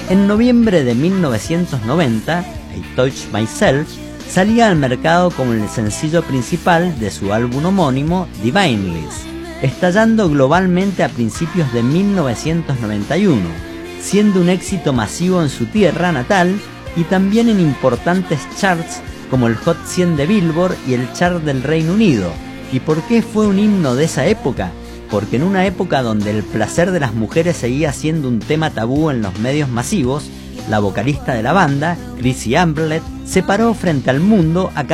En noviembre de 1990, I Touch Myself salía al mercado como el sencillo principal de su álbum homónimo Divineless, estallando globalmente a principios de 1991, siendo un éxito masivo en su tierra natal y también en importantes charts como el Hot 100 de Billboard y el chart del Reino Unido. ¿Y por qué fue un himno de esa época? Porque en una época donde el placer de las mujeres seguía siendo un tema tabú en los medios masivos, la vocalista de la banda, Chrissy Amplet, se paró frente al mundo a